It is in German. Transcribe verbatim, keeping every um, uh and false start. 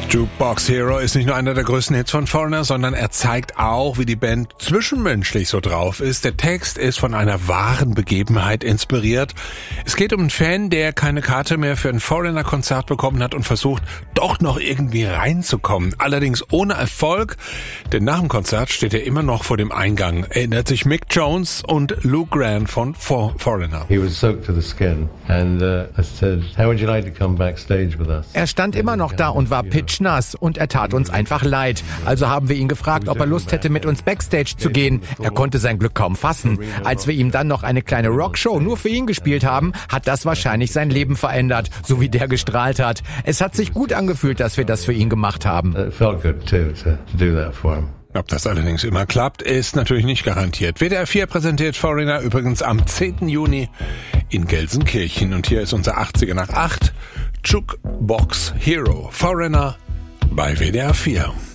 Jukebox Hero ist nicht nur einer der größten Hits von Foreigner, sondern er zeigt auch, wie die Band zwischenmenschlich so drauf ist. Der Text ist von einer wahren Begebenheit inspiriert. Es geht um einen Fan, der keine Karte mehr für ein Foreigner-Konzert bekommen hat und versucht, doch noch irgendwie reinzukommen. Allerdings ohne Erfolg, denn nach dem Konzert steht er immer noch vor dem Eingang. Erinnert sich Mick Jones und Lou Grant von For- Foreigner. He was soaked to the skin and uh, I said, how would you like to come backstage with us? Er stand immer noch da und war pitchnass und er tat uns einfach leid. Also haben wir ihn gefragt, ob er Lust hätte, mit uns Backstage zu gehen. Er konnte sein Glück kaum fassen. Als wir ihm dann noch eine kleine Rockshow nur für ihn gespielt haben, hat das wahrscheinlich sein Leben verändert, so wie der gestrahlt hat. Es hat sich gut angefühlt, dass wir das für ihn gemacht haben. It felt good too to do that for him. Ob das allerdings immer klappt, ist natürlich nicht garantiert. W D R vier präsentiert Foreigner übrigens am zehnten Juni in Gelsenkirchen. Und hier ist unser achtziger nach acht Jukebox Hero. Foreigner bei W D R vier.